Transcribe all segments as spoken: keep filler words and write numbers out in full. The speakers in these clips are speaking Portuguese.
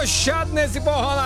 debochado nesse Forró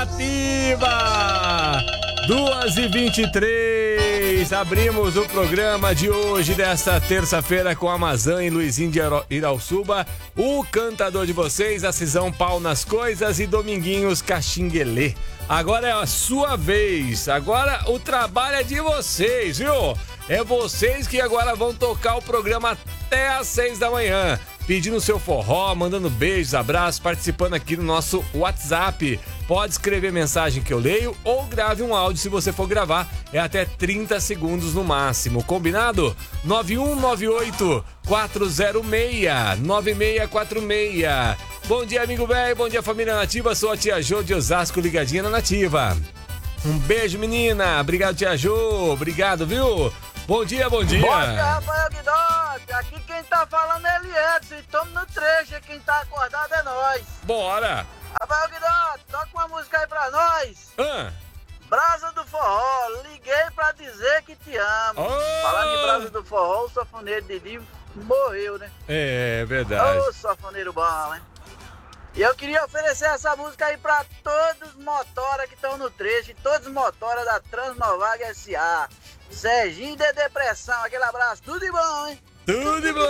Nativa. duas e vinte e três, abrimos o programa de hoje, desta terça-feira, com Amazã e Luizinho de Irauçuba, o cantador de vocês, a Cisão Pau nas Coisas e Dominguinhos Caxinguelê. Agora é a sua vez, agora o trabalho é de vocês, viu? É vocês que agora vão tocar o programa até às seis da manhã, pedindo seu forró, mandando beijos, abraços, participando aqui no nosso WhatsApp. Pode escrever mensagem que eu leio ou grave um áudio se você for gravar. É até trinta segundos no máximo. Combinado? nove um nove oito, quatro zero seis, nove seis quatro seis. Bom dia, amigo velho. Bom dia, família Nativa. Sou a tia Jô de Osasco, ligadinha na Nativa. Um beijo, menina. Obrigado, tia Jô. Obrigado, viu? Bom dia, bom dia. Bom dia, Rafael Guidotti. Aqui quem tá falando é Eliedson. E tamo no trecho. E quem tá acordado é nós. Bora. Rafael Guidotti, toca uma música aí pra nós. Ah. Brasa do Forró, liguei pra dizer que te amo. Oh. Falando em Brasa do Forró, o sanfoneiro Didi morreu, né? É, verdade. Ô, sanfoneiro bom, né? E eu queria oferecer essa música aí pra todos os motora que estão no trecho, e todos os motora da Transnovag S A. Serginho de Depressão, aquele abraço, tudo de bom, hein? Tudo de bom!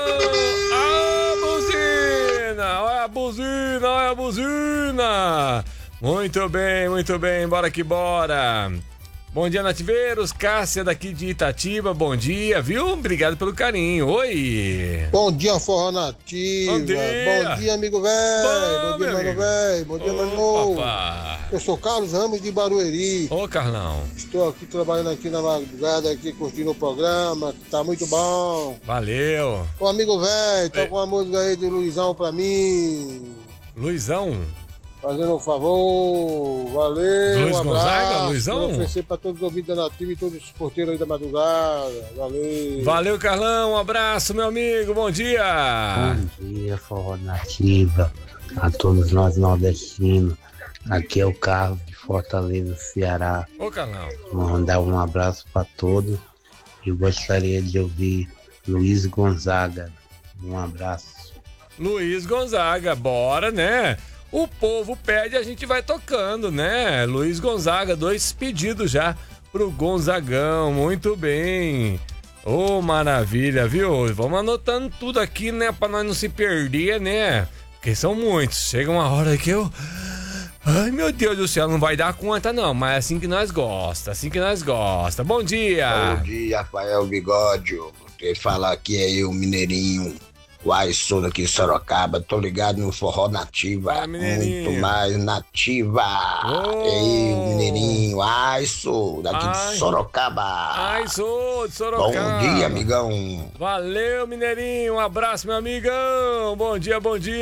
Ah, buzina! Olha a buzina, olha a buzina! Muito bem, muito bem, bora que bora! Bom dia, nativeiros, Cássia daqui de Itatiba, bom dia, viu? Obrigado pelo carinho, oi! Bom dia, Forró Nativa! Bom dia, bom dia amigo velho! Bom dia, mano velho! Bom dia, mano novo! Eu sou Carlos Ramos de Barueri. Ô, Carlão! Estou aqui trabalhando aqui na madrugada, aqui curtindo o programa, que tá muito bom! Valeu! Ô, amigo velho, toca uma música aí do Luizão pra mim! Luizão? Fazendo um favor, valeu, Luiz um Gonzaga, Luizão? Quero oferecer pra todos os ouvintes da Nativa e todos os porteiros aí da madrugada, valeu. Valeu, Carlão, um abraço, meu amigo, bom dia. Bom dia, Forró Nativa, a todos nós nordestinos, aqui é o Carlos de Fortaleza, Ceará. Ô, Carlão. Vou mandar um abraço pra todos e gostaria de ouvir Luiz Gonzaga, um abraço. Luiz Gonzaga, bora, né? O povo pede, a gente vai tocando, né? Luiz Gonzaga, dois pedidos já pro Gonzagão, muito bem. Ô, oh, maravilha, viu? Vamos anotando tudo aqui, né? Pra nós não se perder, né? Porque são muitos. Chega uma hora que eu... Ai, meu Deus do céu, não vai dar conta não, mas é assim que nós gosta, assim que nós gosta. Bom dia! Bom dia, Rafael Bigode. Quem fala aqui é eu, Mineirinho. Uai, sou daqui de Sorocaba, tô ligado no Forró Nativa, ah, muito mais nativa. Oh. Ei, Mineirinho, ai, sou daqui ai. de Sorocaba. Ai, sou de Sorocaba. Bom dia, amigão. Valeu, Mineirinho, um abraço, meu amigão. Bom dia, bom dia.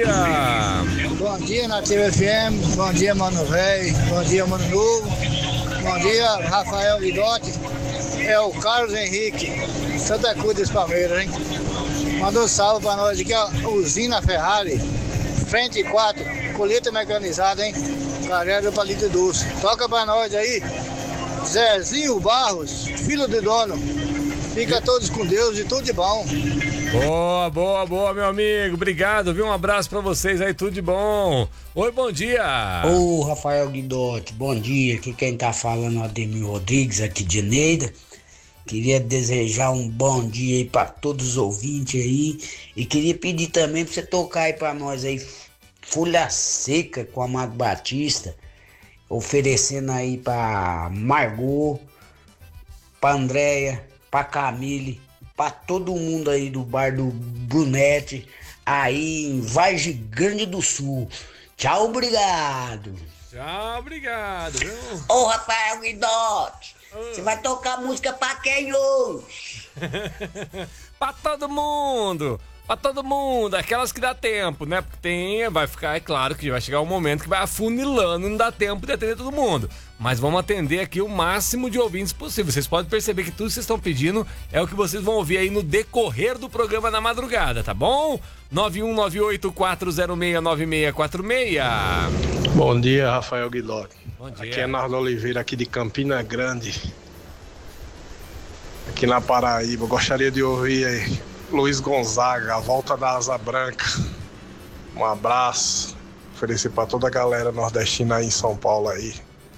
Bom dia, Nativa F M, bom dia, Mano Velho, bom dia, Mano Novo, bom dia, Rafael Vidotti. É o Carlos Henrique, Santa Cruz dos Palmeiras, hein? Manda um salve pra nós aqui, ó, usina Ferrari, frente quatro, colheita mecanizada, hein? Carreira do Palito Doce. Toca pra nós aí, Zezinho Barros, filho do dono. Fica todos com Deus e tudo de bom. Boa, boa, boa, meu amigo. Obrigado, viu? Um abraço pra vocês aí, tudo de bom. Oi, bom dia. Ô, Rafael Guidotti, bom dia. Aqui quem tá falando é o Ademir Rodrigues, aqui de Neida. Queria desejar um bom dia aí pra todos os ouvintes aí. E queria pedir também pra você tocar aí pra nós aí Folha Seca com Amado Batista. Oferecendo aí pra Margot, pra Andréia, pra Camille, pra todo mundo aí do bar do Brunete, aí em Vargem Grande do Sul. Tchau, obrigado. Tchau, obrigado, viu? Ô, Rafael Guidotti, você vai tocar música pra quem hoje? Pra todo mundo, pra todo mundo, aquelas que dá tempo, né? Porque tem, vai ficar, é claro que vai chegar um momento que vai afunilando, não dá tempo de atender todo mundo. Mas vamos atender aqui o máximo de ouvintes possível. Vocês podem perceber que tudo que vocês estão pedindo é o que vocês vão ouvir aí no decorrer do programa na madrugada, tá bom? nove um nove oito, quatro zero seis, nove seis quatro seis. Bom dia, Rafael Guidotti. Bom dia. Aqui é Nardo Oliveira, aqui de Campina Grande, aqui na Paraíba. Gostaria de ouvir aí Luiz Gonzaga, A Volta da Asa Branca. Um abraço. Oferecer pra toda a galera nordestina aí em São Paulo aí.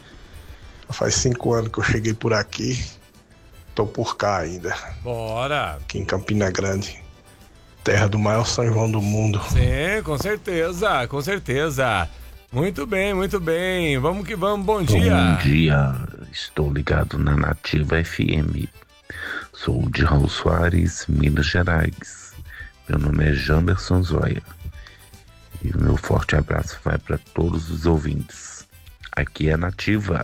Faz cinco anos que eu cheguei por aqui. Tô por cá ainda. Bora! Aqui em Campina Grande. Terra do maior São João do mundo. Sim, com certeza, com certeza. Muito bem, muito bem. Vamos que vamos, bom dia. Bom dia, estou ligado na Nativa F M. Sou de Raul Soares, Minas Gerais. Meu nome é Janderson Zóia. E o meu forte abraço vai para todos os ouvintes. Aqui é Nativa.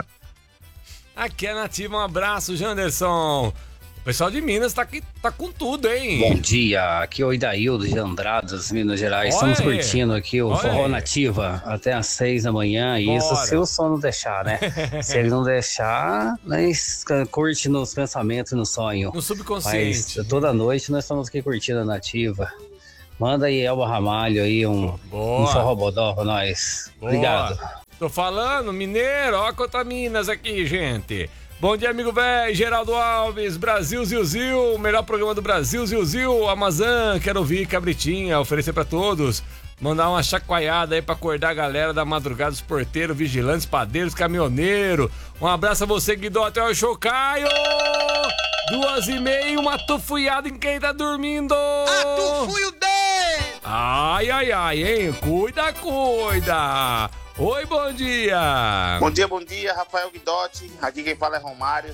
Aqui é Nativa, um abraço, Janderson. O pessoal de Minas tá, aqui, tá com tudo, hein? Bom dia, aqui é o Idaildo de Andradas, Minas Gerais. Olha Estamos aí. curtindo aqui o Olha Forró aí. Nativa até às seis da manhã. E isso Bora. se o som não deixar, né? Se ele não deixar, nós curte nos pensamentos e no sonho. No subconsciente. Mas toda noite nós estamos aqui curtindo a Nativa. Manda aí, Elba Ramalho, aí um, Boa. um forró bodó pra nós. Boa. Obrigado. Tô falando, mineiro, ó contra Minas aqui, gente. Bom dia, amigo velho, Geraldo Alves, Brasil Zil Zil, melhor programa do Brasil Zil Zil, Amazon, quero ouvir Cabritinha, oferecer pra todos. Mandar uma chacoalhada aí pra acordar a galera da madrugada, os porteiros, vigilantes, padeiros, caminhoneiros. Um abraço a você, Guidote, é o Chocaio! Duas e meia, uma tufuiada em quem tá dormindo! Atufuio dele! Ai, ai, ai, hein? Cuida, cuida! Oi, bom dia! Bom dia, bom dia, Rafael Guidotti. Aqui quem fala é Romário.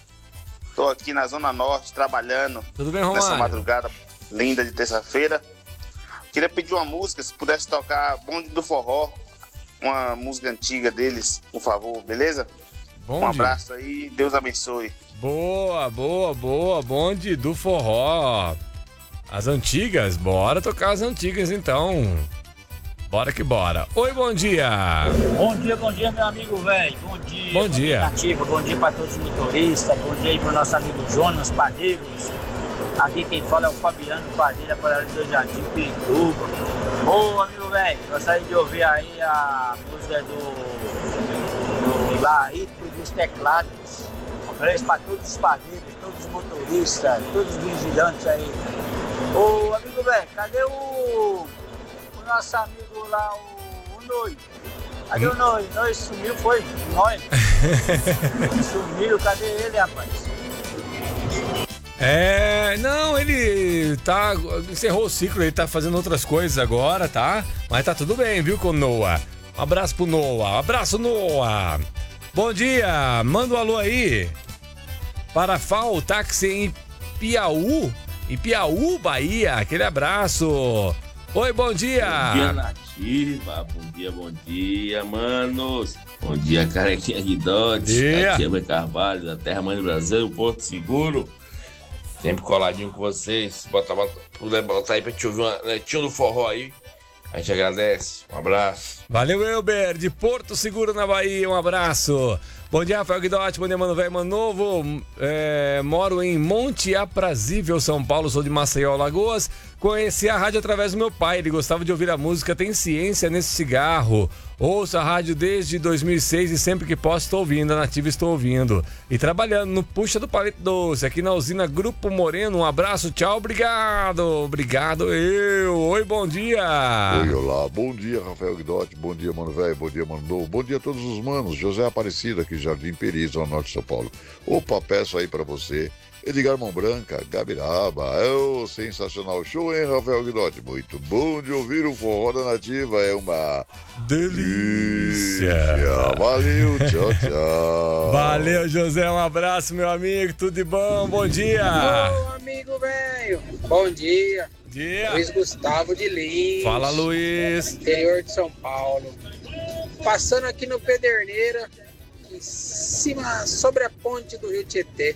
Tô aqui na Zona Norte trabalhando. Tudo bem, Romário? Nessa madrugada linda de terça-feira. Queria pedir uma música, se pudesse tocar Bonde do Forró, uma música antiga deles, por favor, beleza? Bonde. Um abraço aí, Deus abençoe. Boa, boa, boa, bonde do forró. As antigas, bora tocar as antigas então. Bora que bora. Oi, bom dia. Bom dia, bom dia, meu amigo velho. Bom dia. Bom dia. Nativa. Bom dia para todos os motoristas. Bom dia aí pro nosso amigo Jonas Padeiros. Aqui quem fala é o Fabiano Padeira, para do Jardim Pirituba. Ô, amigo velho, gostaria de ouvir aí a música do, do Laíto dos Teclados. Um abraço para todos os padeiros, todos os motoristas, todos os vigilantes aí. Ô, amigo velho, cadê o... o nosso amigo lá, o, o Noi? Cadê o Noi? Noi sumiu, foi? Noi? Sumiu, cadê ele, rapaz? É, não, ele tá, encerrou o ciclo, ele tá fazendo outras coisas agora, tá? Mas tá tudo bem, viu, com o Noah. Um abraço pro Noah, um abraço, Noah. Bom dia, manda um alô aí para Fal Táxi em Piauí, em Piauí, Bahia, aquele abraço. Oi, bom dia. Bom dia, Nativa, bom dia, bom dia, manos. Bom dia, Carequinha Guidotti, Nativa Carvalho, da Terra Mãe do Brasil, Porto Seguro. Sempre coladinho com vocês. Bota, bota, puder botar aí pra te ouvir uma netinho do forró aí. A gente agradece. Um abraço. Valeu, Elber, de Porto Seguro, na Bahia. Um abraço. Bom dia, Rafael Guidotti. Bom dia, mano velho, mano novo. É, moro em Monte Aprazível, São Paulo. Sou de Maceió, Alagoas. Conheci a rádio através do meu pai. Ele gostava de ouvir a música Tem Ciência Nesse Cigarro. Ouço a rádio desde dois mil e seis e sempre que posso estou ouvindo. A Nativa estou ouvindo. E trabalhando no Puxa do Palito Doce, aqui na usina Grupo Moreno. Um abraço, tchau, obrigado. Obrigado eu. Oi, bom dia. Oi, olá. Bom dia, Rafael Guidotti. Bom dia, mano velho. Bom dia, mano novo. Bom dia a todos os manos. José Aparecido aqui, Jardim Peri, Zona Norte de São Paulo. Opa, peço aí pra você. Edgar Mão Branca, Gabiraba, é o sensacional show, hein, Rafael Guidotti? Muito bom de ouvir o forró da Nativa, é uma delícia. Valeu, tchau, tchau. Valeu, José, um abraço, meu amigo, tudo de bom, bom dia. Ô, amigo velho, bom dia. Bom dia. Luiz Gustavo de Lins. Fala, Luiz. Interior de São Paulo. Passando aqui no Pederneira, em cima, sobre a ponte do Rio Tietê.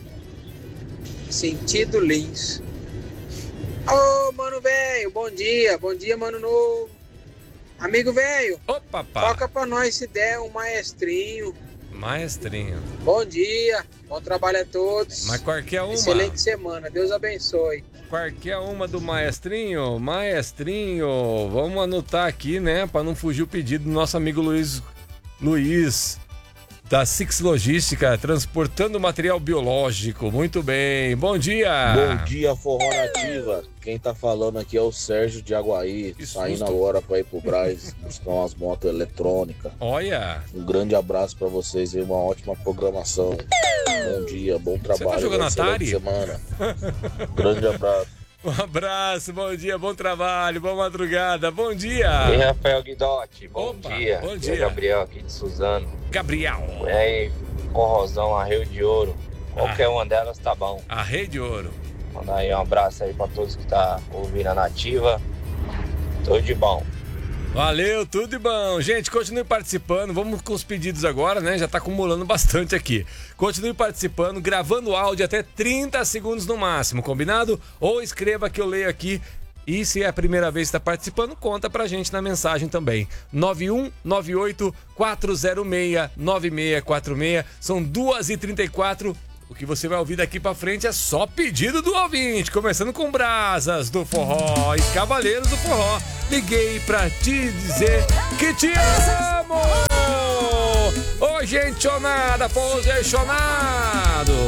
Sentido Lins. Ô, mano velho, bom dia, bom dia, mano novo. Amigo velho, opa, pá. Toca pra nós se der um maestrinho. Maestrinho. Bom dia, bom trabalho a todos. Mas qualquer uma. Excelente semana, Deus abençoe. Qualquer uma do maestrinho, maestrinho, vamos anotar aqui, né, pra não fugir o pedido do nosso amigo Luiz, Luiz da Six Logística, transportando material biológico. Muito bem, bom dia. Bom dia, Forró Nativa. Quem tá falando aqui é o Sérgio de Aguaí, saindo agora para ir pro Brás buscar umas motos eletrônicas. Olha. Um grande abraço para vocês e uma ótima programação. Bom dia, bom trabalho. Você tá jogando Atari? Semana. Grande abraço. Um abraço, bom dia, bom trabalho, boa madrugada, bom dia. E Rafael Guidotti, bom Opa, dia. Bom dia. É Gabriel aqui de Suzano. Gabriel. E aí, corrosão, arreio de ouro. Qualquer ah, uma delas tá bom. Arreio de ouro. Mandar aí um abraço aí pra todos que tá ouvindo a Nativa. Tudo de bom. Valeu, tudo de bom. Gente, continue participando. Vamos com os pedidos agora, né? Já tá acumulando bastante aqui. Continue participando, gravando áudio até trinta segundos no máximo, combinado? Ou escreva que eu leio aqui. E se é a primeira vez que está participando, conta pra gente na mensagem também. nove um nove oito quatro zero seis nove seis quatro seis. São duas e trinta e quatro. O que você vai ouvir daqui pra frente é só pedido do ouvinte. Começando com Brasas do Forró e Cavaleiros do Forró. Liguei pra te dizer que te amo! Ô, gentionada, posicionado!